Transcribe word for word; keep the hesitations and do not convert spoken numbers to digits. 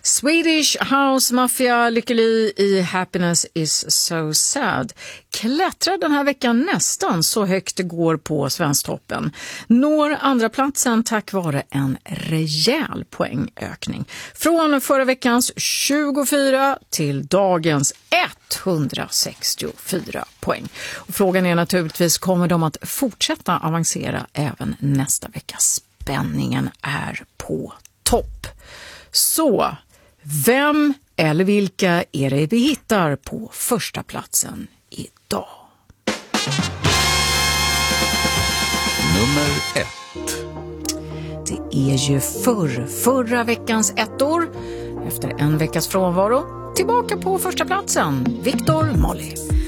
Swedish House Mafia, Lykke Li i Happiness is so sad. Klättrar den här veckan nästan så högt det går på Svensktoppen. Når andra platsen tack vare en rejäl poängökning. Från förra veckans tjugofyra till dagens etthundrasextiofyra poäng. Och frågan är naturligtvis, kommer de att fortsätta avancera även nästa vecka? Spänningen är på topp. Så, vem eller vilka är det vi hittar på första platsen idag? Nummer ett. Det är ju förr, förra veckans ettor. Efter en veckas frånvaro, tillbaka på första platsen, Victor Molly.